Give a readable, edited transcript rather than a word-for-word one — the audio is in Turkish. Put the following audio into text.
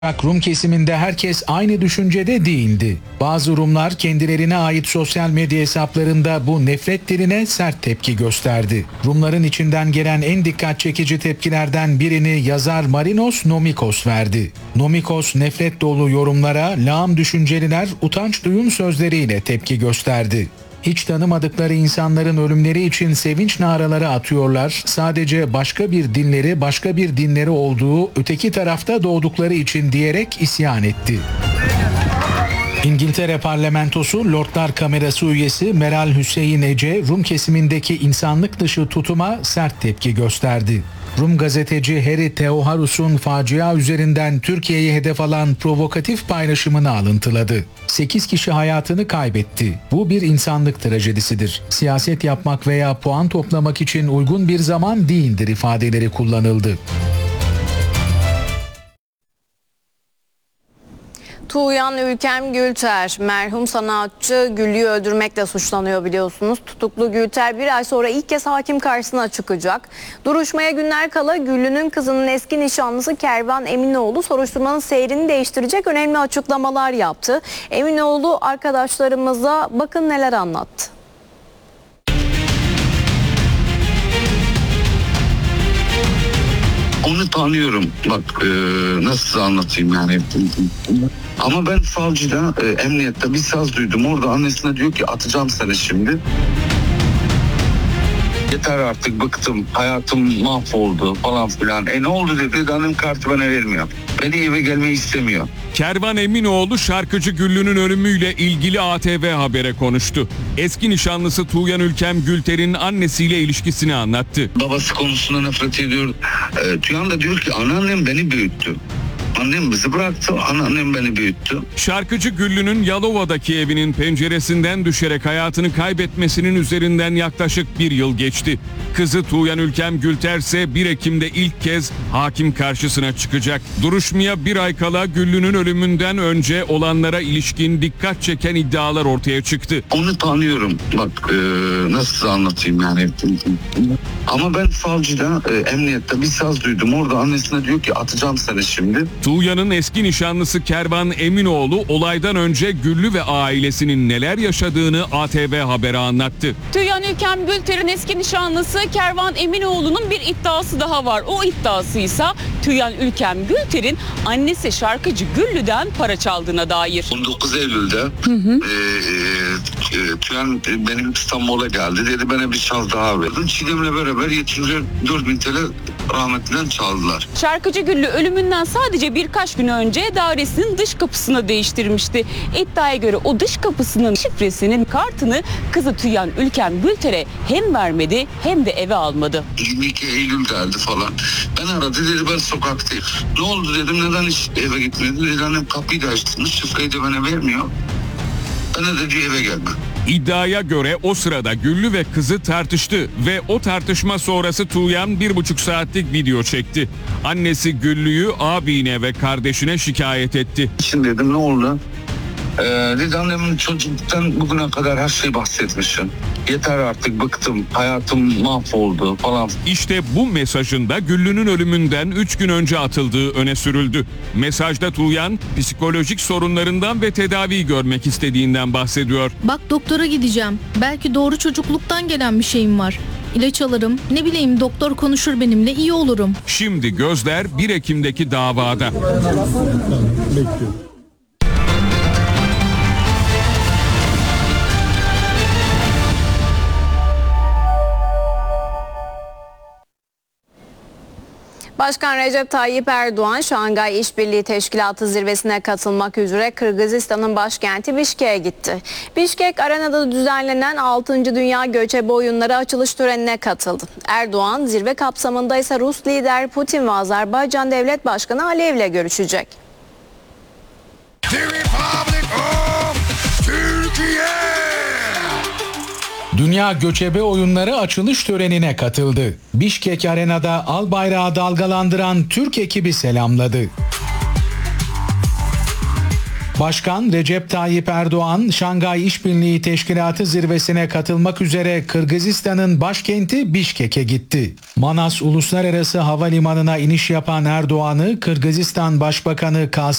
Rum kesiminde herkes aynı düşüncede değildi. Bazı Rumlar kendilerine ait sosyal medya hesaplarında bu nefret diline sert tepki gösterdi. Rumların içinden gelen en dikkat çekici tepkilerden birini yazar Marinos Nomikos verdi. Nomikos nefret dolu yorumlara lağım düşünceliler utanç duyun sözleriyle tepki gösterdi. Hiç tanımadıkları insanların ölümleri için sevinç naraları atıyorlar. Sadece başka bir dinleri olduğu öteki tarafta doğdukları için diyerek isyan etti. İngiltere Parlamentosu Lordlar Kamerası üyesi Meral Hüseyin Ece, Rum kesimindeki insanlık dışı tutuma sert tepki gösterdi. Rum gazeteci Harry Theoharus'un facia üzerinden Türkiye'yi hedef alan provokatif paylaşımını alıntıladı. 8 kişi hayatını kaybetti. Bu bir insanlık trajedisidir. Siyaset yapmak veya puan toplamak için uygun bir zaman değildir ifadeleri kullanıldı. Tuğyan Ülkem Gülter, merhum sanatçı Güllü'yü öldürmekle suçlanıyor biliyorsunuz. Tutuklu Gülter bir ay sonra ilk kez hakim karşısına çıkacak. Duruşmaya günler kala Güllü'nün kızının eski nişanlısı Kervan Eminoğlu soruşturmanın seyrini değiştirecek önemli açıklamalar yaptı. Eminoğlu arkadaşlarımıza bakın neler anlattı. Onu tanıyorum. Bak nasıl anlatayım yani. Ama ben savcıda, emniyette bir saz duydum. Orada annesine diyor ki atacağım seni şimdi. Yeter artık, bıktım, hayatım mahvoldu falan filan. Ne oldu dedi, annem kartı bana vermiyor. Beni eve gelmeyi istemiyor. Kervan Eminoğlu şarkıcı Güllü'nün ölümüyle ilgili ATV Haber'e konuştu. Eski nişanlısı Tuğyan Ülkem Gülter'in annesiyle ilişkisini anlattı. Babası konusunda nefret ediyor. Tuğyan da diyor ki anneannem beni büyüttü. Annem bizi bıraktı, anneannem beni büyüttü. Şarkıcı Güllü'nün Yalova'daki evinin penceresinden düşerek hayatını kaybetmesinin üzerinden yaklaşık bir yıl geçti. Kızı Tuğyan Ülkem Gülter ise 1 Ekim'de ilk kez hakim karşısına çıkacak. Duruşmaya bir ay kala Güllü'nün ölümünden önce olanlara ilişkin dikkat çeken iddialar ortaya çıktı. Onu tanıyorum. Bak nasıl anlatayım yani. Ama ben savcıda, emniyette bir saz duydum. Orada annesine diyor ki atacağım seni şimdi. Tuğyan'ın eski nişanlısı Kervan Eminoğlu olaydan önce Güllü ve ailesinin neler yaşadığını ATV Haber'e anlattı. Tuğyan Ülkem Gülter'in eski nişanlısı Kervan Eminoğlu'nun bir iddiası daha var. O iddiasıysa Tuğyan Ülkem Gülter'in annesi şarkıcı Güllü'den para çaldığına dair. 19 Eylül'de Tuğyan benim İstanbul'a geldi. Dedi bana bir saz daha verdin. Çiğdem'le beraber 74.000 TL rahmetliden çaldılar. Şarkıcı Güllü ölümünden sadece birkaç gün önce dairesinin dış kapısını değiştirmişti. İddiaya göre o dış kapısının şifresinin kartını kızı Tuğyan Ülkem Gülter'e hem vermedi hem de eve almadı. 22 Eylül geldi falan. Ben aradı dedi ben sokaktayım. Ne oldu dedim neden hiç eve gitmedi? Dedi annem kapıyı da açtınız şifreyi de bana vermiyor. Ben de dedi eve gelme. İddiaya göre o sırada Güllü ve kızı tartıştı ve o tartışma sonrası Tuğyan 1,5 saatlik video çekti. Annesi Güllü'yü abine ve kardeşine şikayet etti. Şimdi dedim ne oldu? Dedi annemin çocukluktan bugüne kadar her şeyi bahsetmişsin. Yeter artık bıktım, hayatım mahvoldu falan. İşte bu mesajında Güllü'nün ölümünden 3 gün önce atıldığı öne sürüldü. Mesajda Tuğyan psikolojik sorunlarından ve tedavi görmek istediğinden bahsediyor. Bak doktora gideceğim. Belki doğru çocukluktan gelen bir şeyim var. İlaç alırım. Ne bileyim doktor konuşur benimle iyi olurum. Şimdi gözler 1 Ekim'deki davada. Bekliyorum. Başkan Recep Tayyip Erdoğan, Şangay İşbirliği Teşkilatı zirvesine katılmak üzere Kırgızistan'ın başkenti Bişkek'e gitti. Bişkek Arena'da düzenlenen 6. Dünya Göçebe Oyunları açılış törenine katıldı. Erdoğan, zirve kapsamında ise Rus lider Putin ve Azerbaycan Devlet Başkanı Aliyev'le görüşecek. Dünya Göçebe Oyunları açılış törenine katıldı. Bişkek Arena'da al bayrağı dalgalandıran Türk ekibi selamladı. Başkan Recep Tayyip Erdoğan, Şangay İşbirliği Teşkilatı zirvesine katılmak üzere Kırgızistan'ın başkenti Bişkek'e gitti. Manas Uluslararası Havalimanı'na iniş yapan Erdoğan'ı Kırgızistan Başbakanı Kasım